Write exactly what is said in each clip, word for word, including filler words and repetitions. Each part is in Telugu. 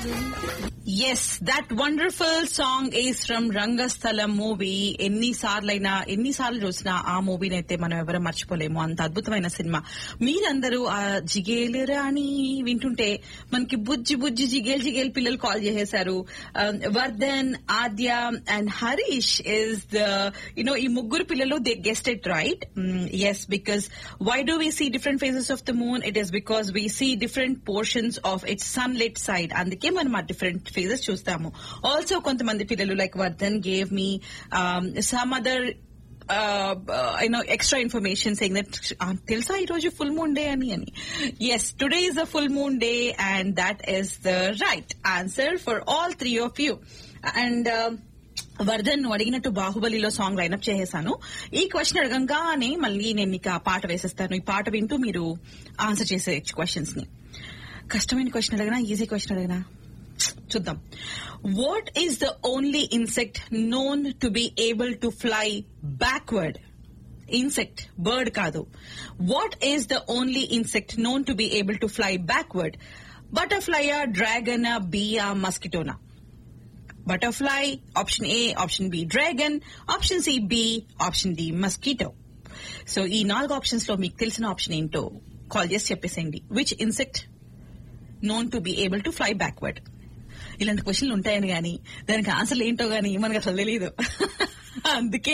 Yes that wonderful song is from Rangasthalam movie. ఎన్నిసార్లైనా ఎన్నిసార్లు చూసినా ఆ మూవీని అయితే మనం ఎవరూ మర్చిపోలేము. అంత అద్భుతమైన సినిమా. మీరందరూ ఆ జిగేలురా అని వింటుంటే మనకి బుజ్జి బుజ్జి జిగేల్ జిగేల్ పిల్లలు కాల్ చేసేశారు. వర్ధన్, ఆద్య and Harish is the you know ఈ ముగ్గురు పిల్లలు they guest it right. Yes, because why do we see different phases of the moon? It is because we see different portions of it's sunlight side. అందుకే మనం ఆ డిఫరెంట్ ఫేజెస్ చూస్తాము. ఆల్సో కొంతమంది పిల్లలు like Vardhan gave me some other you know extra information saying that తెలుసా ఈ రోజు ఫుల్ మూన్ డే అని అని. Yes, today is a full moon day and that is the right answer for all three of you. And Vardhan నువ్వు అడిగినట్టు బాహుబలిలో సాంగ్ లైనప్ చేసేసాను. ఈ క్వశ్చన్ అడగంగానే మళ్ళీ నేను మీకు ఆ పాట వేసేస్తాను. ఈ పాట వింటూ మీరు ఆన్సర్ చేసేయచ్చు క్వశ్చన్స్ ని. కష్టమైన క్వశ్చన్ అడగనా, ఈజీ క్వశ్చన్ అడగనా? చూద్దాం. What is the only insect known to be able to fly backward? Insect, bird కాదు. What is the only insect known to be able to fly backward? బటర్ఫ్లైయా, డ్రాగనా, బీయా, మస్కిటోనా? Butterfly option A, option B dragon, option C B, option D mosquito. So ఈ నాలుగు ఆప్షన్స్ లో మీకు తెలిసిన ఆప్షన్ ఏంటో కాల్ చేసి చెప్పేసేయండి. Which insect known to be able to fly backward? ఇలాంటి క్వశ్చన్లు ఉంటాయని గాని దానికి ఆన్సర్లు ఏంటో గాని మనకు అసలు తెలియదు. అందుకే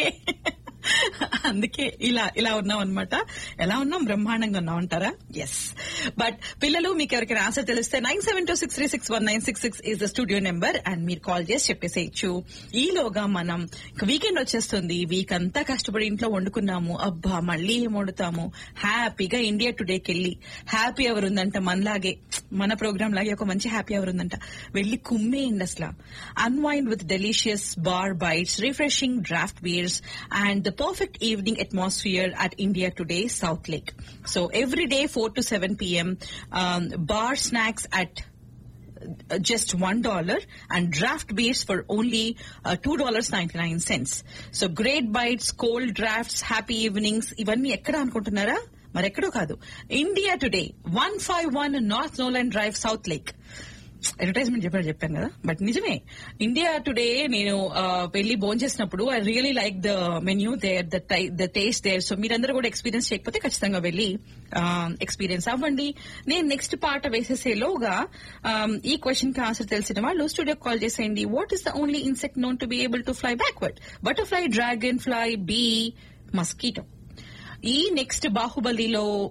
అందుకే ఇలా ఇలా ఉన్నాం అనమాట. ఎలా ఉన్నాం? బ్రహ్మాండంగా ఉన్నాం అంటారా? ఎస్. బట్ పిల్లలు మీకు ఎవరికైనా ఆన్సర్ తెలిస్తే nine seven two six three six one nine six six is the studio number and మీరు కాల్ చేసి చెప్పేసేయచ్చు. ఈలోగా మనం వీకెండ్ వచ్చేస్తుంది. వీక్ అంతా కష్టపడి ఇంట్లో వండుకున్నాము. అబ్బా మళ్ళీ ఏం వండుతాము? హ్యాపీగా ఇండియా టుడేకి వెళ్ళి హ్యాపీ అవర్ ఉందంట మనలాగే, మన ప్రోగ్రామ్ లాగే ఒక మంచి హ్యాపీ అవర్ ఉందంట. వెళ్ళి కుమ్మేయండి అసలు. Unwind with delicious bar bytes, refreshing draft beers and the perfect evening atmosphere at India Today South Lake. So every day four to seven p.m. Um, bar snacks at uh, just one dollar and draft beers for only uh, two dollars ninety-nine cents. So great bites, cold drafts, happy evenings. ఇవన్నీ ఎక్కడ అనుకుంటున్నారా? మరెక్కడో కాదు, India today one five one north నోలాండ్ drive south lake. Advertisement చెప్పాడు చెప్పాను కదా, బట్ నిజమే. ఇండియా టుడే నేను వెళ్ళి భోజనం చేసినప్పుడు I really like the menu there, the taste there. So మీరందరూ కూడా ఎక్స్పీరియన్స్ చేయకపోతే ఖచ్చితంగా వెళ్ళి ఎక్స్పీరియన్స్ అవ్వండి. నేను నెక్స్ట్ పాట వేసేసేలోగా ఈ క్వశ్చన్ కి ఆన్సర్ తెలిసిన వాళ్ళు స్టూడియో కాల్ చేసేయండి. What is the only insect known to be able to fly backward? Butterfly, dragon fly, be, mosquito. ఈ నెక్స్ట్ బాహుబలిలో